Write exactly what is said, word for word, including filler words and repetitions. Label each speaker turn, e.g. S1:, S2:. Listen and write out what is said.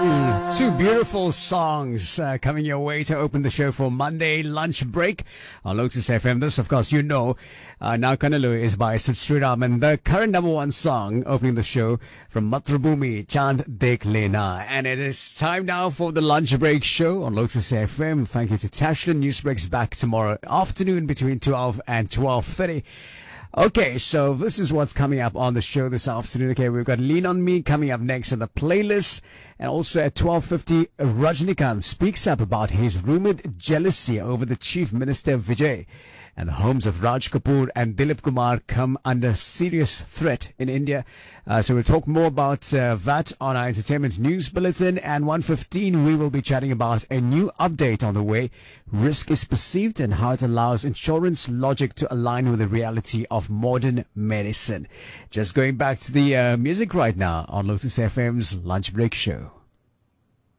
S1: Two beautiful songs uh, coming your way to open the show for Monday lunch break on Lotus F M. This, of course, you know, uh, Now Kanalu is by Sid Sriram, and the current number one song opening the show from Matrabhumi, Chand Dekh Lena. And it is time now for the lunch break show on Lotus F M. Thank you to Tashlin. News breaks back tomorrow afternoon between twelve and twelve thirty. Okay, so this is what's coming up on the show this afternoon. Okay, we've got Lean On Me coming up next on the playlist. And also at twelve fifty, Rajnikant speaks up about his rumored jealousy over the Chief Minister Vijay. And the homes of Raj Kapoor and Dilip Kumar come under serious threat in India. Uh, so we'll talk more about uh, that on our entertainment news bulletin. And one fifteen, we will be chatting about a new update on the way risk is perceived and how it allows insurance logic to align with the reality of modern medicine. Just going back to the uh, music right now on Lotus F M's Lunch Break Show.